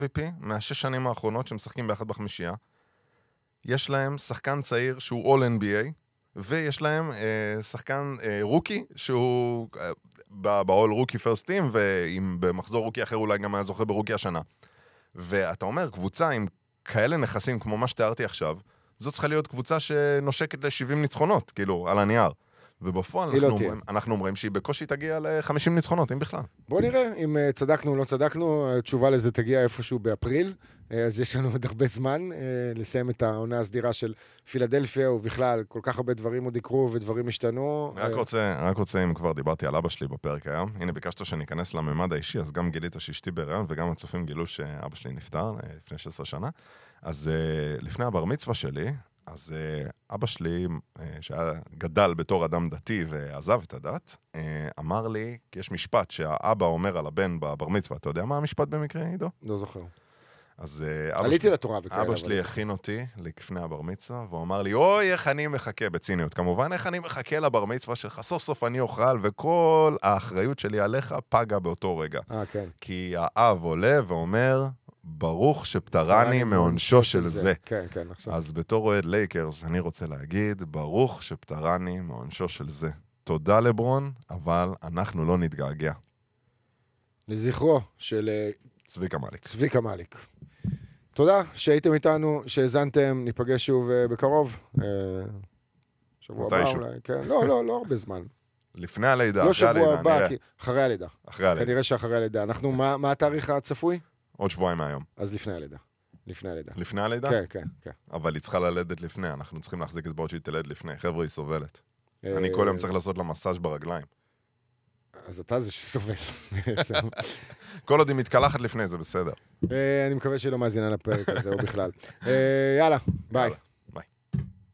MVP מהשש שנים האחרונות שמשחקים ביחד בחמישייה. יש להם שחקן צעיר שהוא All NBA, ויש להם שחקן רוקי, שהוא ב-All Rookie First Team, ואם במחזור רוקי אחר אולי גם היה זוכה ברוקי השנה. ואתה אומר, קבוצה עם כאלה נכסים כמו מה שתיארתי עכשיו, זאת צריכה להיות קבוצה שנושקת ל-70 ניצחונות, כאילו, על הנייר. ובפועל אנחנו אומרים שהיא בקושי תגיע ל-50 ניצחונות, אם בכלל. בוא נראה אם צדקנו או לא צדקנו, התשובה לזה תגיע איפשהו באפריל, אז יש לנו עוד הרבה זמן לסיים את העונה הסדירה של פילדלפיה, ובכלל כל כך הרבה דברים עוד יקרו ודברים השתנו. רק רוצה, אם כבר דיברתי על אבא שלי בפרק היום, הנה ביקשת שניכנס לממד האישי, אז גם גילית שאשתי בהיריון, וגם הצופים גילו שאבא שלי נפטר לפני 16 שנה. אז לפני הבר מצווה שלי, אז אבא שלי, שהיה גדל בתור אדם דתי ועזב את הדת, אמר לי, כי יש משפט שהאבא אומר על הבן בבר מצווה, אתה יודע מה המשפט במקרה, עידו? לא זוכר. אז עליתי לתורה וכאלה. אבא שלי הכין אותי לפני הבר מצווה, והוא אמר לי, אוי, איך אני מחכה, בציניות כמובן, איך אני מחכה לבר מצווה שלך, סוף סוף אני אוכל, וכל האחריות שלי עליך פגה באותו רגע. כן. כי האב עולה ואומר, ברוך שפטרני מעונשו של זה. כן, כן, עכשיו. אז בתור אוהד לייקרס, אני רוצה להגיד, ברוך שפטרני מעונשו של זה. תודה לברון, אבל אנחנו לא נתגעגע. לזכרו של צביקה מאליק. תודה שהייתם איתנו, שהזנתם, ניפגש שוב בקרוב. שבוע הבא אולי, כן. לא הרבה זמן. לפני הלידה, לא שבוע הבא, אחרי הלידה. כנראה שאחרי הלידה. אנחנו, מה התאריך הצפוי? עוד שבועיים מהיום. אז לפני הלידה. לפני הלידה? כן. אבל היא צריכה ללדת לפני, אנחנו צריכים להחזיק את בעוד שהיא תלד לפני. חבר'ה, היא סובלת. אני כל יום צריך לעשות לה מסאז' ברגליים. אז אתה זה שסובל. כל עוד היא מתקלחת לפני, זה בסדר. אני מקווה שהיא לא מאזינה לפרק הזה, או בכלל. יאללה, ביי.